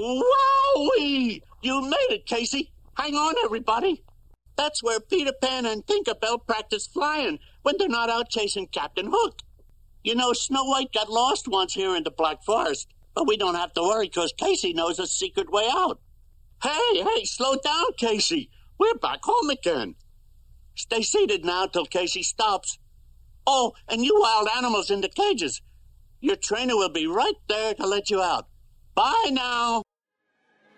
Wowee! You made it, Casey. Hang on, everybody. That's where Peter Pan and Tinkerbell practice flying when they're not out chasing Captain Hook. You know, Snow White got lost once here in the Black Forest, but we don't have to worry because Casey knows a secret way out. Hey, slow down, Casey. We're back home again. Stay seated now till Casey stops. Oh, and you wild animals in the cages. Your trainer will be right there to let you out. Bye now.